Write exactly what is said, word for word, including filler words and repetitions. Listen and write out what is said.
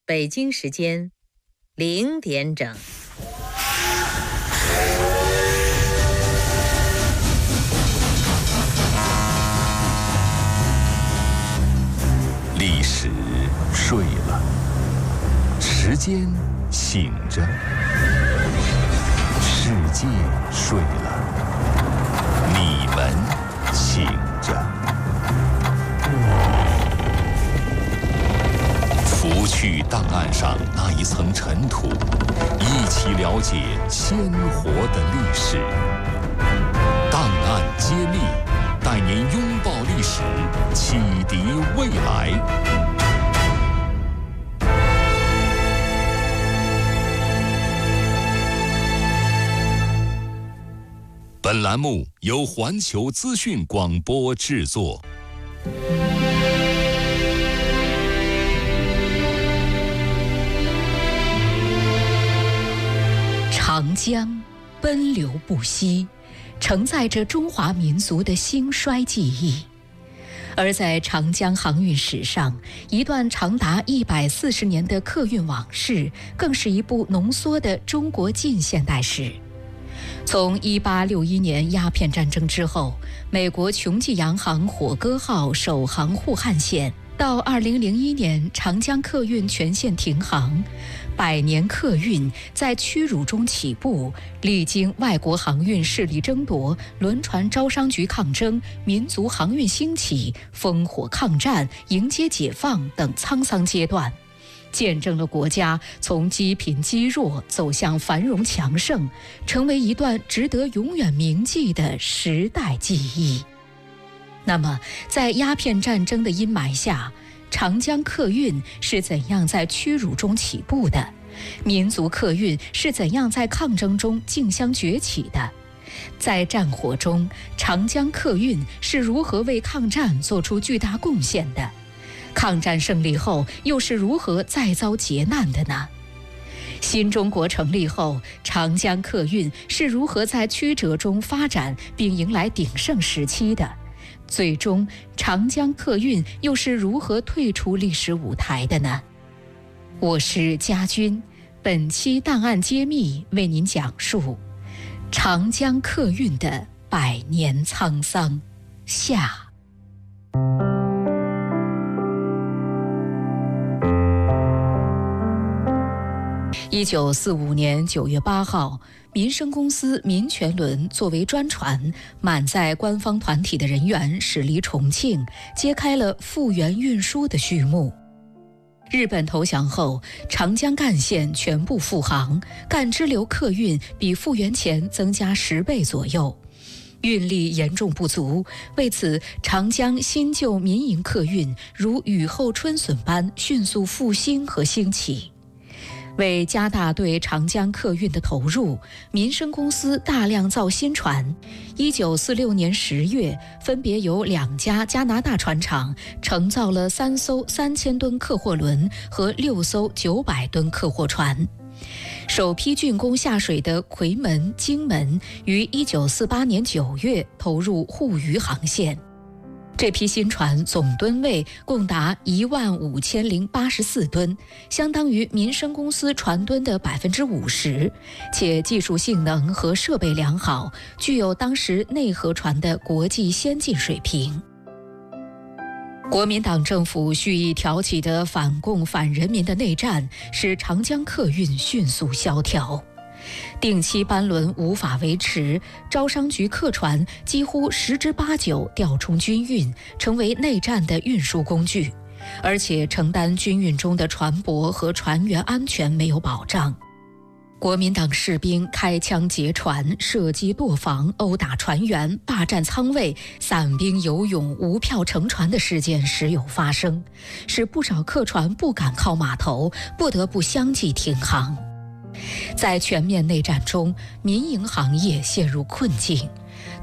北京时间零点整。 历史睡了，时间醒着，世界睡了，你们醒着。拂去档案上那一层尘土，一起了解鲜活的历史。档案揭秘，带您拥抱历史，启迪未来。本栏目由环球资讯广播制作。 长江奔流不息，承载着中华民族的兴衰记忆。而在长江航运史上，一段长达一百四十年的客运往事，更是一部浓缩的中国近现代史。从一八六一年鸦片战争之后，美国琼记洋行火鸽号首航沪汉线，到二零零一年长江客运全线停航，百年客运在屈辱中起步，历经外国航运势力争夺、轮船招商局抗争、民族航运兴起、烽火抗战、迎接解放等沧桑阶段，见证了国家从积贫积弱走向繁荣强盛，成为一段值得永远铭记的时代记忆。那么，在鸦片战争的阴霾下，长江客运是怎样在屈辱中起步的？民族客运是怎样在抗争中竞相崛起的？在战火中，长江客运是如何为抗战做出巨大贡献的？抗战胜利后，又是如何再遭劫难的呢？新中国成立后，长江客运是如何在曲折中发展并迎来鼎盛时期的？最终，长江客运又是如何退出历史舞台的呢？我是家军，本期档案揭秘为您讲述长江客运的百年沧桑下。一九四五年九月八号，民生公司民权轮作为专船，满载官方团体的人员驶离重庆，揭开了复员运输的序幕。日本投降后，长江干线全部复航，干支流客运比复员前增加十倍左右，运力严重不足。为此，长江新旧民营客运如雨后春笋般迅速复兴和兴起。为加大对长江客运的投入，民生公司大量造新船。一九四六年十月，分别由两家加拿大船厂承造了三艘三千吨客货轮和六艘九百吨客货船。首批竣工下水的夔门、荆门于一九四八年九月投入沪渝航线。这批新船总吨位共达一万五千零八十四吨，相当于民生公司船吨的百分之五十，且技术性能和设备良好，具有当时内河船的国际先进水平。国民党政府蓄意挑起的反共反人民的内战，使长江客运迅速萧条。定期班轮无法维持，招商局客船几乎十之八九调充军运，成为内战的运输工具，而且承担军运中的船舶和船员安全没有保障。国民党士兵开枪劫船、射击舵房、殴打船员、霸占舱位、散兵游泳、无票乘船的事件时有发生，使不少客船不敢靠码头，不得不相继停航。在全面内战中，民营行业陷入困境，